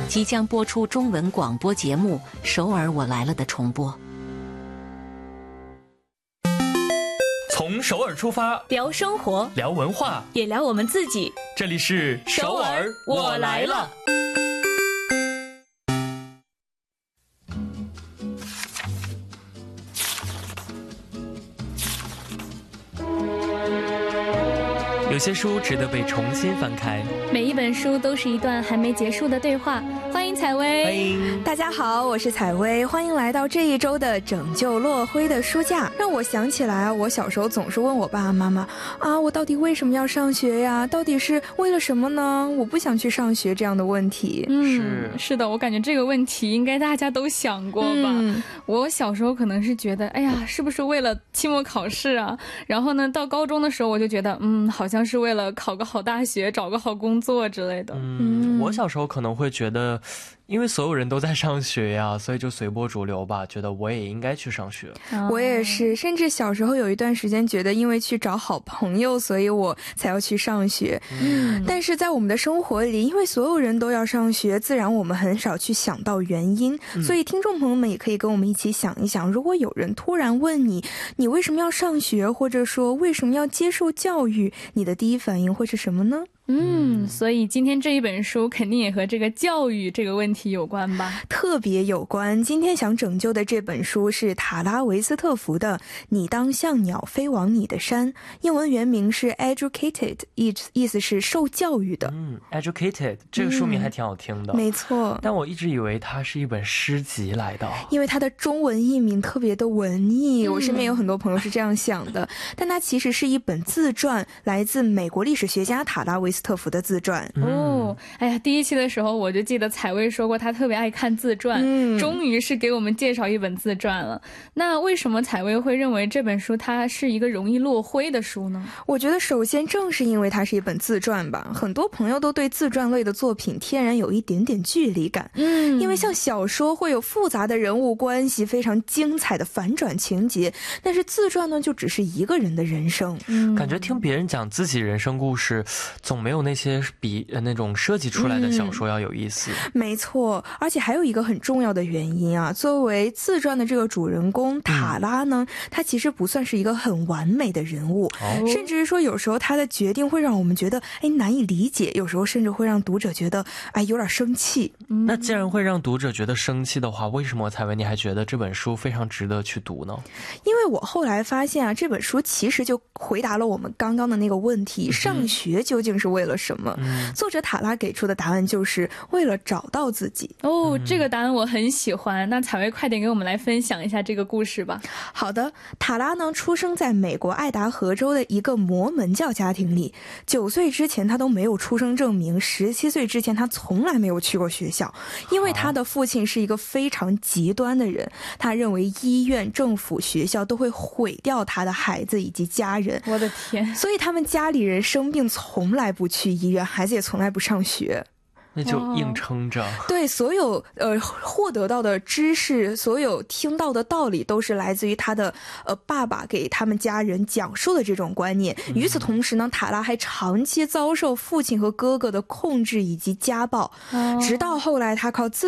即将播出中文广播节目《首尔我来了》的重播。 从首尔出发， 聊生活， 聊文化， 也聊我们自己。 这里是首尔我来了。有些书值得被重新翻开， 每一本书都是一段还没结束的对话。欢迎采薇， 欢迎大家好，我是采薇，欢迎来到这一周的拯救落灰的书架。让我想起来，我小时候总是问我爸爸妈妈啊，我到底为什么要上学呀？到底是为了什么呢？我不想去上学这样的问题。 是的，我感觉这个问题应该大家都想过吧。我小时候可能是觉得，哎呀，是不是为了期末考试啊？然后呢，到高中的时候我就觉得，好像是为了考个好大学，找个好工作之类的。 我小时候可能会觉得，因为所有人都在上学呀，所以就随波逐流吧，觉得我也应该去上学。 我也是，甚至小时候有一段时间觉得，因为去找好朋友，所以我才要去上学。但是在我们的生活里，因为所有人都要上学，自然我们很少去想到原因。所以听众朋友们也可以跟我们一起想一想，如果有人突然问你，你为什么要上学，或者说为什么要接受教育，你的第一反应会是什么呢？ 所以今天这一本书肯定也和这个教育这个问题有关吧？ 特别有关。今天想拯救的这本书是塔拉维斯特福的《你当像鸟飞往你的山》，英文原名是 Educated， 意思是受教育的。 Educated 这个书名还挺好听的。 没错， 但我一直以为它是一本诗集来的， 因为它的中文译名特别的文艺，我身边有很多朋友是这样想的。但它其实是一本自传，来自美国历史学家塔拉维斯特福的自传。 哎呀，第一期的时候我就记得采薇说过她特别爱看自传，终于是给我们介绍一本自传了。那为什么采薇会认为这本书它是一个容易落灰的书呢？ 我觉得首先正是因为它是一本自传吧，很多朋友都对自传类的作品天然有一点点距离感。因为像小说会有复杂的人物关系，非常精彩的反转情节，但是自传呢就只是一个人的人生。 感觉听别人讲自己人生故事总没有那些比那种设计出来的小说要有意思。 没错，而且还有一个很重要的原因啊，作为自传的这个主人公塔拉呢，他其实不算是一个很完美的人物，甚至是说有时候他的决定会让我们觉得难以理解，有时候甚至会让读者觉得有点生气。 那既然会让读者觉得生气的话，为什么采薇你还觉得这本书非常值得去读呢？ 因为我后来发现啊，这本书其实就回答了我们刚刚的那个问题，上学究竟是为了什么？作者塔拉给出的答案就是为了找到自己。 这个答案我很喜欢。那采薇快点给我们来分享一下这个故事吧。 好的，塔拉呢出生在美国爱达荷州的一个摩门教家庭里，9岁之前他都没有出生证明，17岁之前他从来没有去过学校，因为他的父亲是一个非常极端的人，他认为医院、政府、学校都会毁掉他的孩子以及家人。 我的天！ 所以他们家里人生病从来不去医院，孩子也从来不上学。 那就硬撑着。 对，所有获得到的知识，所有听到的道理，都是来自于他的爸爸给他们家人讲述的这种观念。与此同时呢，塔拉还长期遭受父亲和哥哥的控制以及家暴，直到后来他靠自